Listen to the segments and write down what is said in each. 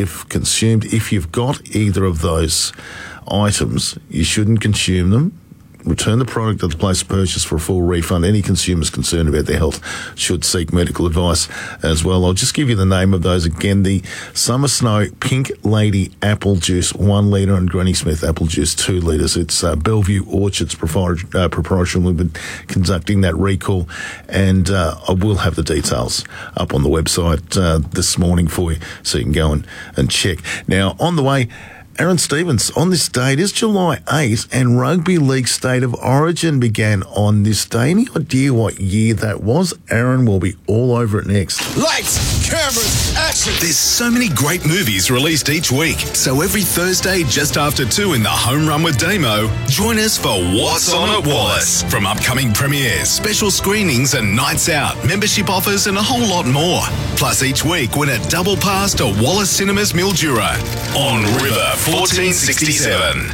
if consumed. If you've got either of those items, you shouldn't consume them. Return the product at the place of purchase for a full refund. Any consumers concerned about their health should seek medical advice as well. I'll just give you the name of those again. The Summer Snow Pink Lady Apple Juice 1 litre and Granny Smith Apple Juice 2 litres. It's Bellevue Orchards Proprietary Limited conducting that recall, and I will have the details up on the website this morning for you so you can go and check. Now, on the way, Aaron Stevens, on this day, it is July 8, and Rugby League State of Origin began on this day. Any idea what year that was? Aaron will be all over it next. Lights, cameras, action! There's so many great movies released each week. So every Thursday, just after 2 in the Home Run with Damo, join us for What's On at Wallace. From upcoming premieres, special screenings and nights out, membership offers and a whole lot more. Plus each week, win a double pass to Wallace Cinemas Mildura on River 1467.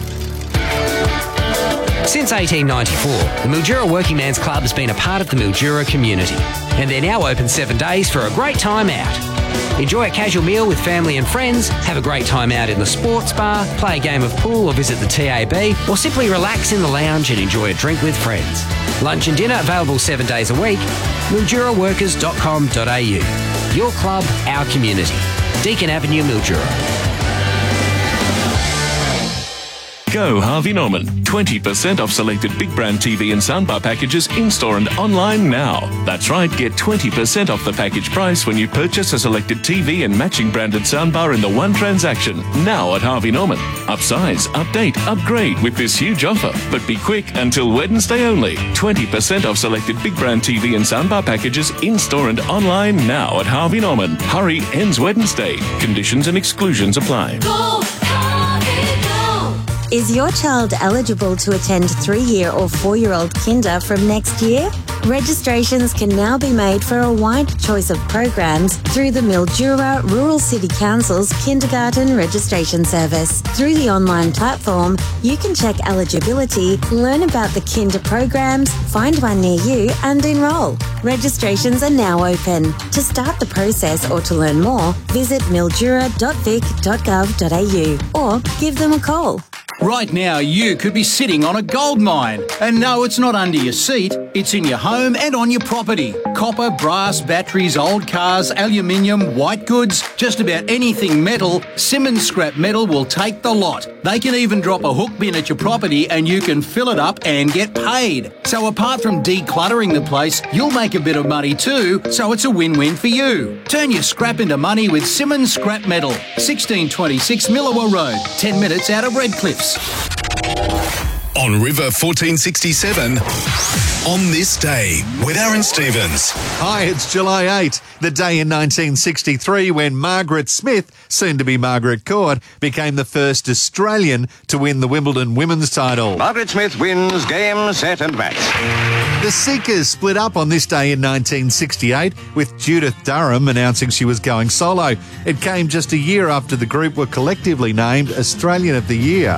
Since 1894, the Mildura Working Man's Club has been a part of the Mildura community, and they're now open 7 days for a great time out. Enjoy a casual meal with family and friends, have a great time out in the sports bar, play a game of pool or visit the TAB, or simply relax in the lounge and enjoy a drink with friends. Lunch and dinner available 7 days a week. MilduraWorkers.com.au. Your club, our community. Deakin Avenue, Mildura. Go Harvey Norman. 20% off selected big brand TV and soundbar packages in-store and online now. That's right, get 20% off the package price when you purchase a selected TV and matching branded soundbar in the one transaction. Now at Harvey Norman. Upsize, update, upgrade with this huge offer. But be quick, until Wednesday only. 20% off selected big brand TV and soundbar packages in-store and online now at Harvey Norman. Hurry, ends Wednesday. Conditions and exclusions apply. Is your child eligible to attend 3-year or 4-year-old kinder from next year? Registrations can now be made for a wide choice of programs through the Mildura Rural City Council's kindergarten registration service. Through the online platform, you can check eligibility, learn about the kinder programs, find one near you and enrol. Registrations are now open. To start the process or to learn more, visit mildura.vic.gov.au or give them a call. Right now, you could be sitting on a gold mine. And no, it's not under your seat. It's in your home and on your property. Copper, brass, batteries, old cars, aluminium, white goods, just about anything metal, Simmons Scrap Metal will take the lot. They can even drop a hook bin at your property and you can fill it up and get paid. So apart from decluttering the place, you'll make a bit of money too, so it's a win-win for you. Turn your scrap into money with Simmons Scrap Metal, 1626 Millawa Road, 10 minutes out of Redcliffs. On River 1467, on this day with Aaron Stevens. Hi, it's July 8, the day in 1963 when Margaret Smith, soon to be Margaret Court, became the first Australian to win the Wimbledon women's title. Margaret Smith wins game, set and match. The Seekers split up on this day in 1968 with Judith Durham announcing she was going solo. It came just a year after the group were collectively named Australian of the Year.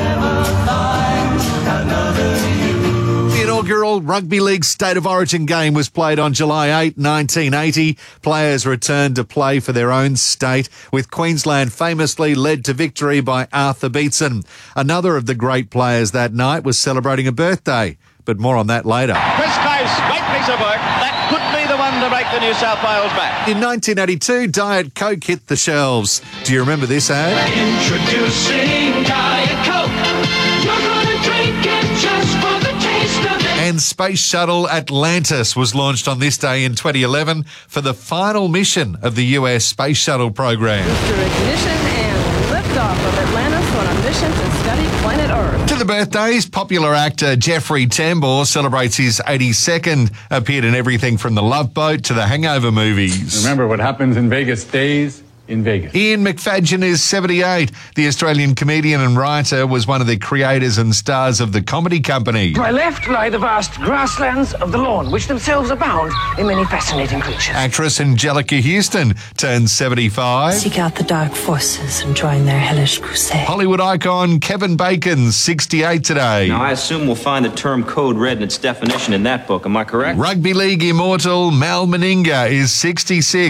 The inaugural Rugby League State of Origin game was played on July 8, 1980. Players returned to play for their own state, with Queensland famously led to victory by Arthur Beetson. Another of the great players that night was celebrating a birthday, but more on that later. Chris Close, great piece of work. That could be the one to break the New South Wales back. In 1982, Diet Coke hit the shelves. Do you remember this ad? Introducing Diet Coke. You're gonna drink it just for the taste of it. And Space Shuttle Atlantis was launched on this day in 2011 for the final mission of the US Space Shuttle program. Booster ignition and liftoff of Atlantis on a mission to study planet Earth. To the birthdays, popular actor Jeffrey Tambor celebrates his 82nd, appeared in everything from The Love Boat to the Hangover movies. Remember, what happens in Vegas stays in Vegas. Ian McFadgen is 78. The Australian comedian and writer was one of the creators and stars of The Comedy Company. To my left lie the vast grasslands of the lawn, which themselves abound in many fascinating creatures. Actress Angelica Houston turns 75. Seek out the dark forces and join their hellish crusade. Hollywood icon Kevin Bacon, 68 today. Now, I assume we'll find the term code red in its definition in that book. Am I correct? Rugby League immortal Mal Meninga is 66.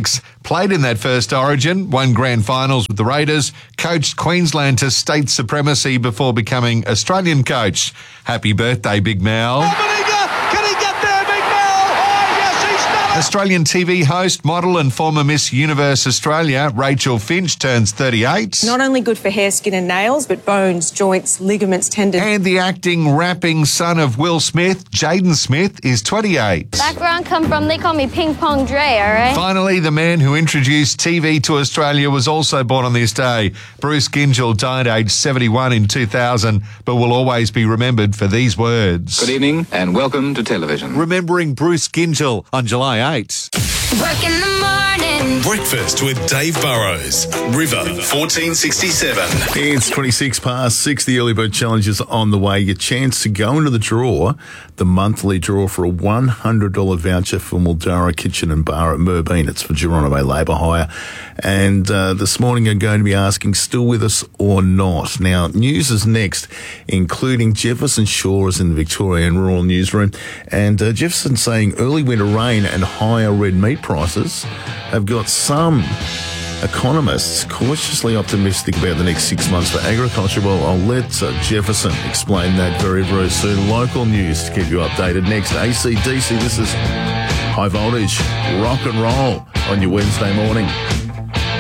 played in that first Origin, won grand finals with the Raiders, coached Queensland to state supremacy before becoming Australian coach. Happy birthday, Big Mal. Can he get there, Big Mel? Oh, yes, he's done it! Australian TV host, model and former Miss Universe Australia, Rachel Finch, turns 38. Not only good for hair, skin and nails, but bones, joints, ligaments, tendons. And the acting, rapping son of Will Smith, Jaden Smith, is 28. Back where I come from, they call me Ping Pong Dre, all right? Finally, the man who introduced TV to Australia was also born on this day. Bruce Gyngell died aged 71 in 2000, but will always be remembered for these words. Good evening and welcome to television. Remembering Bruce Gyngell on July 8. Work in the morning. Breakfast with Dave Burrows. River 1467. It's 26 past 6. The Early Bird Challenge is on the way. Your chance to go into the draw, the monthly draw for a $100 voucher for Mildura Kitchen and Bar at Merbein. It's for Geronimo Labour Hire. And this morning I'm going to be asking, still with us or not? Now, news is next, including Jefferson Shaw is in the Victorian Rural Newsroom. And Jefferson saying early winter rain and higher red meat prices have got some economists cautiously optimistic about the next 6 months for agriculture. Well, I'll let Jefferson explain that very, very soon. Local news to keep you updated next. AC/DC, this is High Voltage Rock and Roll on your Wednesday morning.